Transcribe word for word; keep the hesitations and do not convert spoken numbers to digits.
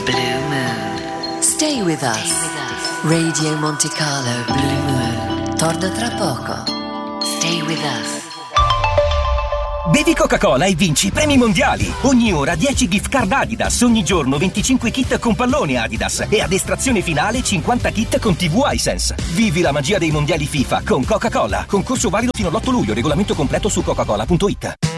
Blue Moon. Stay with us. Radio Monte Carlo Blue Moon. Torna tra poco. Stay with us. Bevi Coca-Cola e vinci premi mondiali. Ogni ora dieci gift card Adidas, ogni giorno venticinque kit con pallone Adidas e ad estrazione finale cinquanta kit con tivù iSense. Vivi la magia dei mondiali FIFA con Coca-Cola. Concorso valido fino all'otto luglio, regolamento completo su coca cola punto it.